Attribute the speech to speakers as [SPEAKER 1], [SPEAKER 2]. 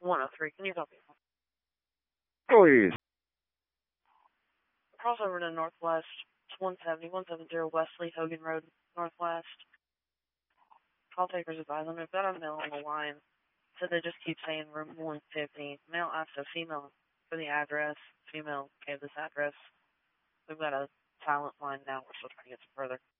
[SPEAKER 1] 103, can you copy?
[SPEAKER 2] Please.
[SPEAKER 1] Crossover to Northwest, 170 Wesley Hogan Road, Northwest. Call takers advise them. We've got a male on the line. So they just keep saying room 150. Male asked a female for the address. Female gave this address. We've got a silent line now. We're still trying to get some further.